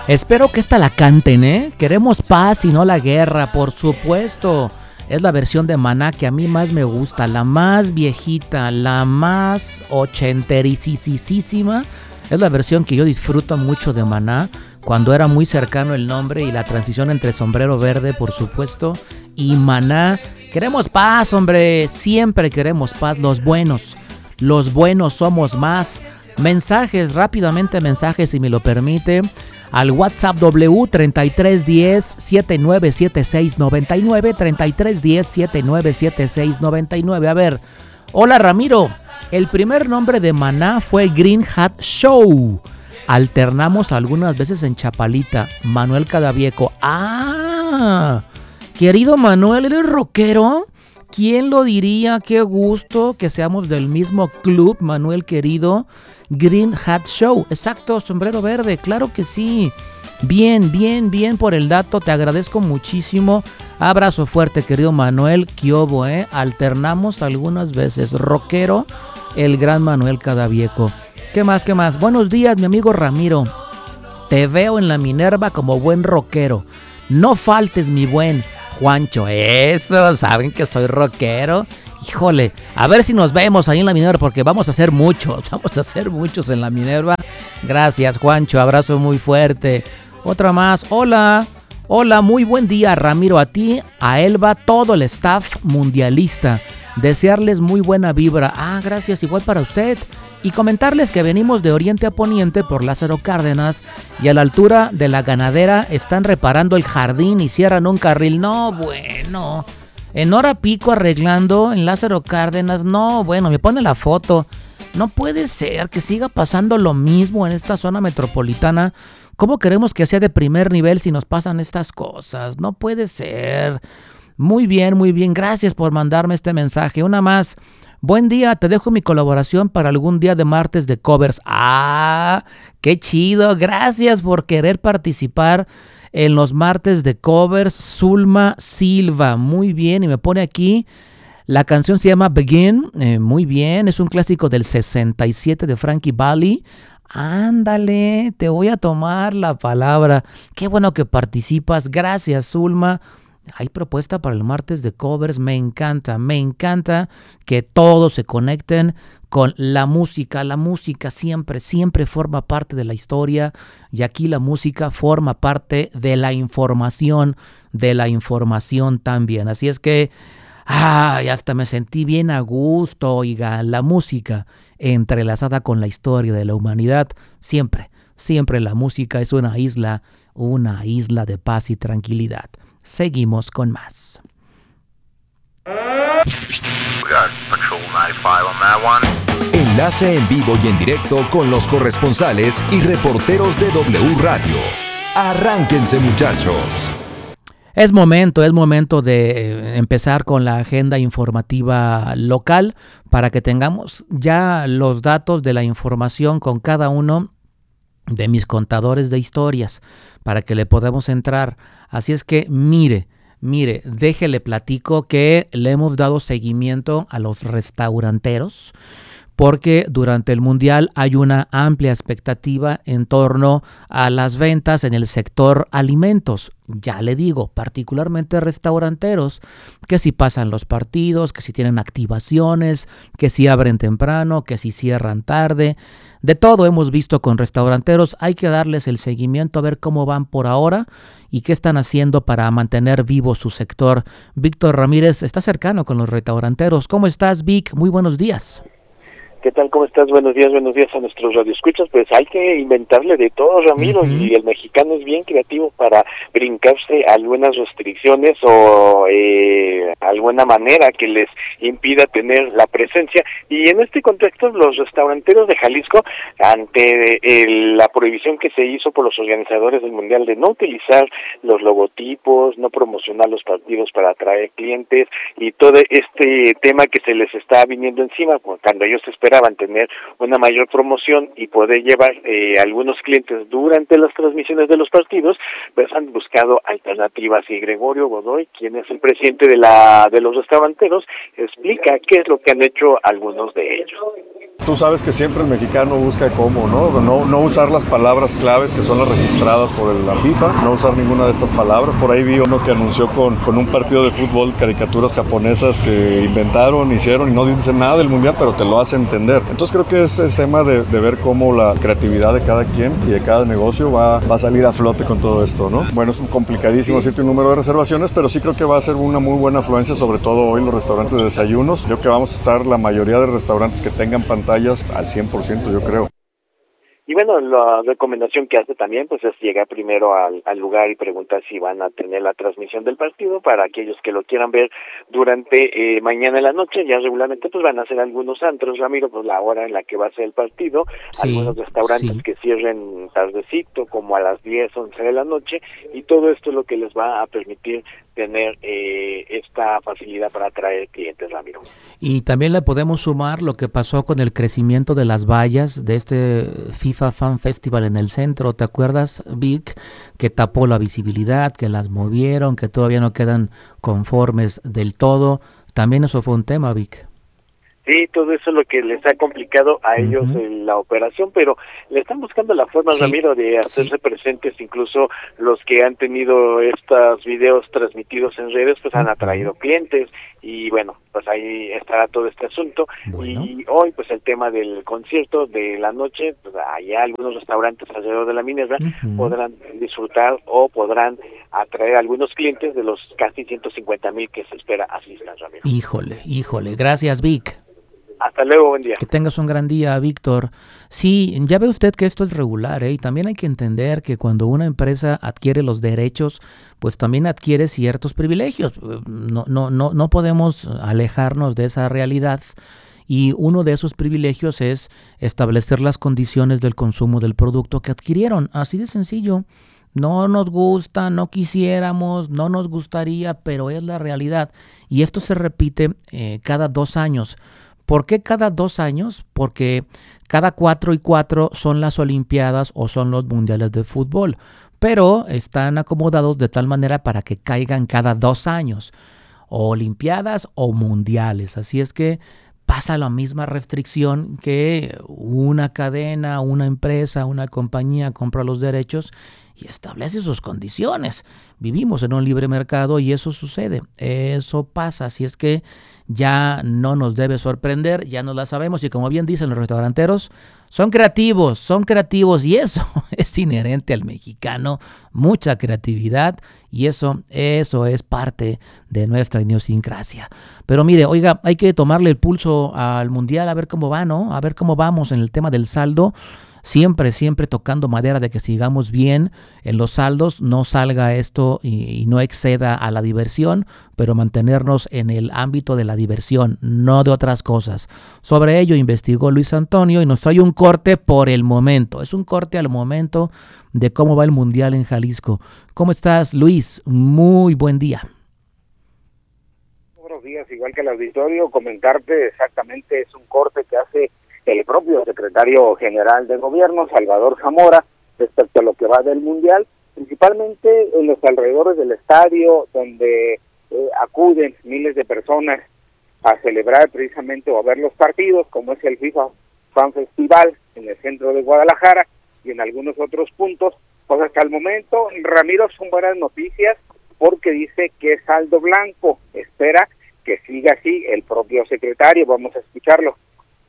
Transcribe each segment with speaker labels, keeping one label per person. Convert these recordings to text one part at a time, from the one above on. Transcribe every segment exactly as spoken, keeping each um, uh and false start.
Speaker 1: Espero que esta la canten, ¿eh? Queremos paz y no la guerra, por supuesto. Es la versión de Maná que a mí más me gusta, la más viejita, la más ochentericísima. Es la versión que yo disfruto mucho de Maná, cuando era muy cercano el nombre y la transición entre Sombrero Verde, por supuesto, y Maná. Queremos paz, hombre, siempre queremos paz, los buenos, los buenos somos más. Mensajes, rápidamente mensajes, si me lo permite, al WhatsApp W treinta y tres diez, setenta y nueve setenta y seis noventa y nueve, treinta y tres diez, setenta y nueve setenta y seis noventa y nueve. A ver, hola Ramiro, el primer nombre de Maná fue Green Hat Show. Alternamos algunas veces en Chapalita. Manuel Cadavieco. Ah, querido Manuel, ¿eres rockero? ¿Quién lo diría? Qué gusto que seamos del mismo club, Manuel querido. Green Hat Show, exacto, Sombrero Verde, claro que sí. Bien, bien, bien por el dato, te agradezco muchísimo. Abrazo fuerte, querido Manuel. Quiobo, eh. Alternamos algunas veces. Rockero, el gran Manuel Cadavieco. ¿Qué más, qué más? Buenos días, mi amigo Ramiro. Te veo en la Minerva como buen rockero. No faltes, mi buen Juancho. Eso, saben que soy rockero. Híjole, a ver si nos vemos ahí en la Minerva, porque vamos a hacer muchos, vamos a hacer muchos en la Minerva. Gracias, Juancho, abrazo muy fuerte. Otra más, hola, hola, muy buen día, Ramiro, a ti, a Elba, todo el staff mundialista. Desearles muy buena vibra. Ah, gracias, igual para usted. Y comentarles que venimos de oriente a poniente por Lázaro Cárdenas y a la altura de la Ganadera están reparando el jardín y cierran un carril. No, bueno... En hora pico arreglando en Lázaro Cárdenas, no, bueno, me pone la foto. No puede ser que siga pasando lo mismo en esta zona metropolitana. ¿Cómo queremos que sea de primer nivel si nos pasan estas cosas? No puede ser. Muy bien, muy bien, gracias por mandarme este mensaje. Una más. Buen día, te dejo mi colaboración para algún día de martes de covers. ¡Ah! ¡Qué chido! Gracias por querer participar en los martes de covers. Zulma Silva, muy bien, y me pone aquí, la canción se llama Begin, eh, muy bien, es un clásico del sesenta y siete de Frankie Valli. Ándale, te voy a tomar la palabra, qué bueno que participas, gracias Zulma. Hay propuesta para el martes de covers, me encanta, me encanta que todos se conecten con la música. La música siempre, siempre forma parte de la historia y aquí la música forma parte de la información, de la información también. Así es que, ay, hasta me sentí bien a gusto, oiga, la música entrelazada con la historia de la humanidad, siempre, siempre la música es una isla, una isla de paz y tranquilidad. Seguimos con más.
Speaker 2: Enlace en vivo y en directo con los corresponsales y reporteros de W Radio. Arránquense, muchachos.
Speaker 1: Es momento, es momento de empezar con la agenda informativa local para que tengamos ya los datos de la información con cada uno de mis contadores de historias para que le podamos entrar. Así es que mire, mire, déjele platico que le hemos dado seguimiento a los restauranteros porque durante el Mundial hay una amplia expectativa en torno a las ventas en el sector alimentos. Ya le digo, particularmente restauranteros, que si pasan los partidos, que si tienen activaciones, que si abren temprano, que si cierran tarde. De todo hemos visto con restauranteros, hay que darles el seguimiento a ver cómo van por ahora y qué están haciendo para mantener vivo su sector. Víctor Ramírez está cercano con los restauranteros. ¿Cómo estás, Vic? Muy buenos días.
Speaker 3: ¿Qué tal? ¿Cómo estás? Buenos días, buenos días a nuestros radioescuchas. Pues hay que inventarle de todo, Ramiro, uh-huh. Y el mexicano es bien creativo para brincarse algunas restricciones o eh, alguna manera que les impida tener la presencia. Y en este contexto, los restauranteros de Jalisco, ante el, la prohibición que se hizo por los organizadores del Mundial de no utilizar los logotipos, no promocionar los partidos para atraer clientes y todo este tema que se les está viniendo encima, cuando ellos esperaban esperaban tener una mayor promoción y poder llevar eh, algunos clientes durante las transmisiones de los partidos, pues han buscado alternativas, y Gregorio Godoy, quien es el presidente de la de los restauranteros, explica qué es lo que han hecho algunos de ellos.
Speaker 4: Tú sabes que siempre el mexicano busca cómo, ¿no? No, no usar las palabras claves que son las registradas por la FIFA, no usar ninguna de estas palabras. Por ahí vi uno que anunció con, con un partido de fútbol caricaturas japonesas que inventaron, hicieron y no dicen nada del mundial, pero te lo hace entender. Entonces creo que es, es tema de, de ver cómo la creatividad de cada quien y de cada negocio va, va a salir a flote con todo esto, ¿no? Bueno, es complicadísimo decirte un número de reservaciones, pero sí creo que va a ser una muy buena afluencia, sobre todo hoy los restaurantes de desayunos. Creo que vamos a estar la mayoría de restaurantes que tengan pantallas al cien por ciento, yo creo.
Speaker 3: Y bueno, la recomendación que hace también pues es llegar primero al, al lugar y preguntar si van a tener la transmisión del partido para aquellos que lo quieran ver durante eh, mañana en la noche. Ya regularmente pues van a ser algunos antros, Ramiro, pues la hora en la que va a ser el partido, sí, algunos restaurantes sí. que cierren tardecito como a las diez, once de la noche, y todo esto es lo que les va a permitir tener eh, esta facilidad para atraer clientes, Ramiro.
Speaker 1: Y también le podemos sumar lo que pasó con el crecimiento de las vallas de este FIFA Fan Festival en el centro. ¿Te acuerdas, Vic? Que tapó la visibilidad, que las movieron, que todavía no quedan conformes del todo. También eso fue un tema, Vic.
Speaker 3: Sí, todo eso es lo que les ha complicado a ellos uh-huh. en la operación, pero le están buscando la forma, sí. Ramiro, de hacerse sí. presentes. Incluso los que han tenido estos videos transmitidos en redes, pues uh-huh. han atraído clientes, y bueno, pues ahí estará todo este asunto. Bueno. Y hoy, pues el tema del concierto de la noche, pues allá algunos restaurantes alrededor de la Minerva uh-huh. podrán disfrutar o podrán atraer a algunos clientes de los casi ciento cincuenta mil que se espera asistan, Ramiro.
Speaker 1: Híjole, híjole, gracias, Vic.
Speaker 3: Hasta luego, buen día.
Speaker 1: Que tengas un gran día, Víctor. Sí, ya ve usted que esto es regular, ¿eh? Y también hay que entender que cuando una empresa adquiere los derechos, pues también adquiere ciertos privilegios. No, no, no, no podemos alejarnos de esa realidad. Y uno de esos privilegios es establecer las condiciones del consumo del producto que adquirieron. Así de sencillo. No nos gusta, no quisiéramos, no nos gustaría, pero es la realidad. Y esto se repite eh, cada dos años. ¿Por qué cada dos años? Porque cada cuatro y cuatro son las Olimpiadas o son los Mundiales de Fútbol, pero están acomodados de tal manera para que caigan cada dos años, o Olimpiadas o Mundiales. Así es que pasa la misma restricción que una cadena, una empresa, una compañía compra los derechos y establece sus condiciones. Vivimos en un libre mercado y eso sucede, eso pasa, así es que ya no nos debe sorprender, ya no la sabemos, y como bien dicen los restauranteros, son creativos, son creativos, y eso es inherente al mexicano, mucha creatividad, y eso, eso es parte de nuestra idiosincrasia. Pero mire, oiga, hay que tomarle el pulso al Mundial, a ver cómo va, ¿no? A ver cómo vamos en el tema del saldo. Siempre, siempre tocando madera de que sigamos bien en los saldos, no salga esto y, y no exceda a la diversión, pero mantenernos en el ámbito de la diversión, no de otras cosas. Sobre ello investigó Luis Antonio y nos trae un corte por el momento. Es un corte al momento de cómo va el Mundial en Jalisco. ¿Cómo estás, Luis? Muy buen día.
Speaker 5: Buenos días, igual que el auditorio, comentarte exactamente, es un corte que hace el propio secretario general de gobierno, Salvador Zamora, respecto a lo que va del Mundial, principalmente en los alrededores del estadio, donde eh, acuden miles de personas a celebrar precisamente o a ver los partidos, como es el FIFA Fan Festival en el centro de Guadalajara y en algunos otros puntos. Pues hasta el momento, Ramiro, son buenas noticias porque dice que es saldo blanco. Espera que siga así el propio secretario. Vamos a escucharlo.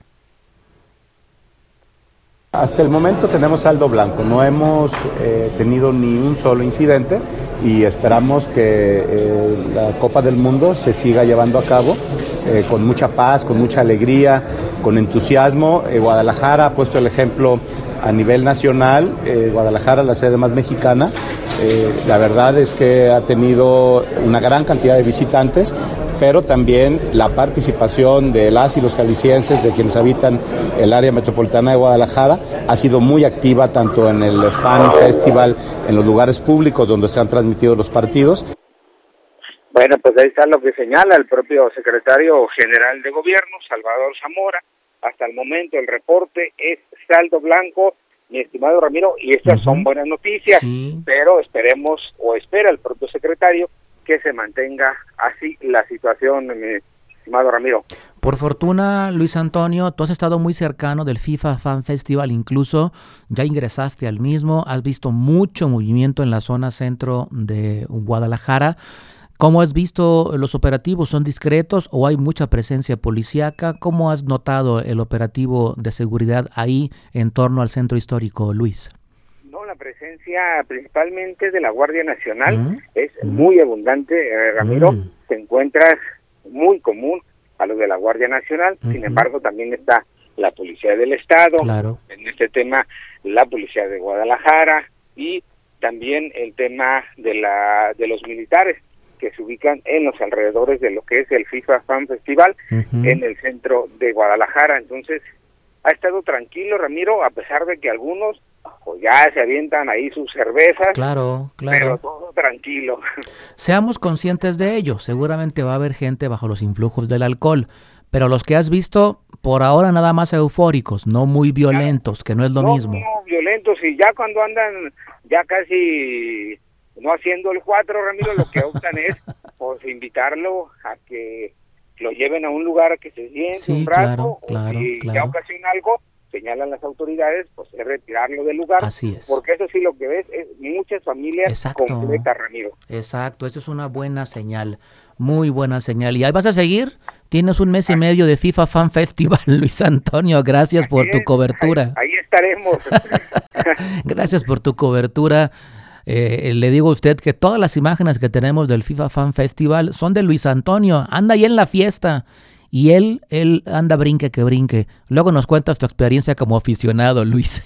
Speaker 6: Hasta el momento tenemos saldo blanco, no hemos eh, tenido ni un solo incidente y esperamos que eh, la Copa del Mundo se siga llevando a cabo eh, con mucha paz, con mucha alegría, con entusiasmo. Eh, Guadalajara ha puesto el ejemplo a nivel nacional, eh, Guadalajara, la sede más mexicana, eh, la verdad es que ha tenido una gran cantidad de visitantes, pero también la participación de las y los jaliscienses, de quienes habitan el área metropolitana de Guadalajara, ha sido muy activa tanto en el Fan Festival, en los lugares públicos donde se han transmitido los partidos.
Speaker 5: Bueno, pues ahí está lo que señala el propio secretario general de gobierno, Salvador Zamora, hasta el momento el reporte es saldo blanco, mi estimado Ramiro, y estas uh-huh. son buenas noticias, sí. pero esperemos, o espera el propio secretario, que se mantenga así la situación, mi estimado Ramiro.
Speaker 1: Por fortuna, Luis Antonio, tú has estado muy cercano del FIFA Fan Festival, incluso ya ingresaste al mismo, has visto mucho movimiento en la zona centro de Guadalajara. ¿Cómo has visto los operativos? ¿Son discretos o hay mucha presencia policíaca? ¿Cómo has notado el operativo de seguridad ahí en torno al centro histórico, Luis?
Speaker 5: No, la presencia principalmente de la Guardia Nacional ¿Mm? es ¿Mm? muy abundante, eh, Ramiro. ¿Mm? Te encuentras muy común a lo de la Guardia Nacional, uh-huh. sin embargo también está la Policía del Estado,
Speaker 1: claro.
Speaker 5: en este tema la Policía de Guadalajara y también el tema de la de los militares que se ubican en los alrededores de lo que es el FIFA Fan Festival uh-huh. en el centro de Guadalajara. Entonces ha estado tranquilo, Ramiro, a pesar de que algunos pues ya se avientan ahí sus cervezas,
Speaker 1: claro, claro.
Speaker 5: pero todo tranquilo.
Speaker 1: Seamos conscientes de ello, seguramente va a haber gente bajo los influjos del alcohol, pero los que has visto, por ahora nada más eufóricos, no muy violentos, que no es lo
Speaker 5: no,
Speaker 1: mismo.
Speaker 5: No, violentos, y ya cuando andan ya casi no haciendo el cuatro, Ramiro, lo que optan es pues invitarlo a que lo lleven a un lugar a que se siente
Speaker 1: sí,
Speaker 5: un rato,
Speaker 1: claro, claro,
Speaker 5: o si
Speaker 1: claro.
Speaker 5: ya ocasiona algo, señalan las autoridades, pues es retirarlo del lugar.
Speaker 1: Así es.
Speaker 5: Porque eso sí lo que ves es muchas familias
Speaker 1: Exacto.
Speaker 5: completas, Ramiro.
Speaker 1: Exacto, eso es una buena señal, muy buena señal. ¿Y ahí vas a seguir? Tienes un mes y medio de FIFA Fan Festival, Luis Antonio, gracias
Speaker 5: Así
Speaker 1: por tu
Speaker 5: es,
Speaker 1: cobertura.
Speaker 5: Ahí, ahí estaremos.
Speaker 1: Gracias por tu cobertura. Eh, le digo a usted que todas las imágenes que tenemos del FIFA Fan Festival son de Luis Antonio, anda ahí en la fiesta. Y él, él anda brinque que brinque. Luego nos cuentas tu experiencia como aficionado, Luis.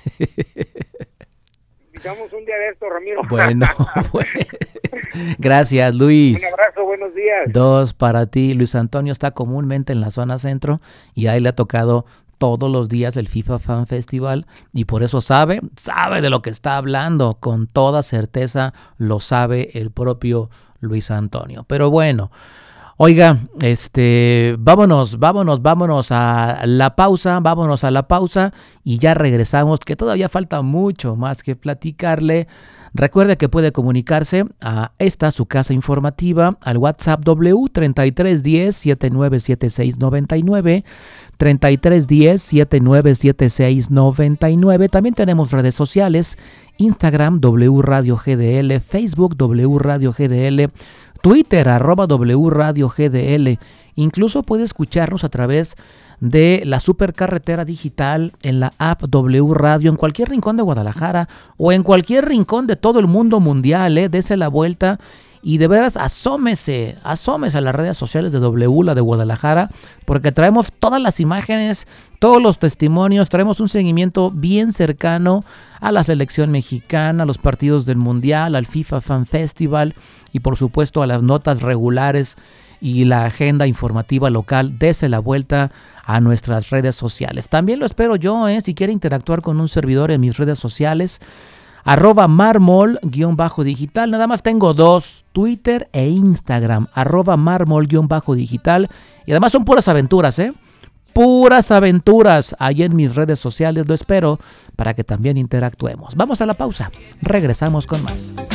Speaker 5: Invitamos un día de esto, Ramiro.
Speaker 1: Bueno, bueno. Gracias, Luis.
Speaker 5: Un abrazo, buenos días.
Speaker 1: Dos para ti. Luis Antonio está comúnmente en la zona centro y ahí le ha tocado todos los días el FIFA Fan Festival y por eso sabe, sabe de lo que está hablando. Con toda certeza lo sabe el propio Luis Antonio. Pero bueno. Oiga, este, vámonos, vámonos, vámonos a la pausa, vámonos a la pausa y ya regresamos, que todavía falta mucho más que platicarle. Recuerde que puede comunicarse a esta su casa informativa al WhatsApp W treinta y tres diez, setenta y nueve setenta y seis noventa y nueve, treinta y tres diez, setenta y nueve setenta y seis noventa y nueve. También tenemos redes sociales, Instagram W Radio G D L, Facebook W Radio G D L, Twitter, arroba W Radio G D L. Incluso puede escucharnos a través de la supercarretera digital en la app W Radio en cualquier rincón de Guadalajara o en cualquier rincón de todo el mundo mundial. ¿eh? Dese la vuelta y de veras asómese, asómese a las redes sociales de W, la de Guadalajara, porque traemos todas las imágenes, todos los testimonios, traemos un seguimiento bien cercano a la selección mexicana, a los partidos del Mundial, al FIFA Fan Festival y por supuesto a las notas regulares y la agenda informativa local. Dese la vuelta a nuestras redes sociales. También lo espero yo, ¿eh? si quiere interactuar con un servidor en mis redes sociales, arroba marmol guión bajo digital. Nada más tengo dos, Twitter e Instagram, arroba marmol guión bajo digital. Y además son puras aventuras, ¿eh? Puras aventuras ahí en mis redes sociales. Lo espero para que también interactuemos. Vamos a la pausa. Regresamos con más.